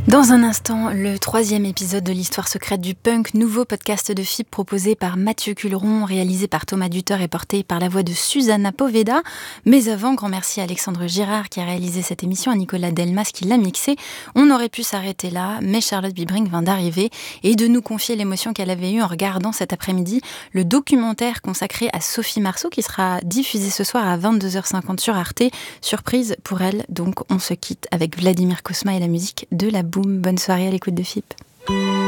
Dans un instant, le 3e épisode de l'Histoire secrète du punk, nouveau podcast de FIP proposé par Mathieu Culeron, réalisé par Thomas Duteur et porté par la voix de Susanna Poveda. Mais avant, grand merci à Alexandre Girard qui a réalisé cette émission, à Nicolas Delmas qui l'a mixé. On aurait pu s'arrêter là, mais Charlotte Bibrink vient d'arriver et de nous confier l'émotion qu'elle avait eue en regardant cet après-midi le documentaire consacré à Sophie Marceau qui sera diffusé ce soir à 22h50 sur Arte. Surprise pour elle, donc on se quitte avec Vladimir Cosma et la musique de la Boom. Bonne soirée à l'écoute de FIP.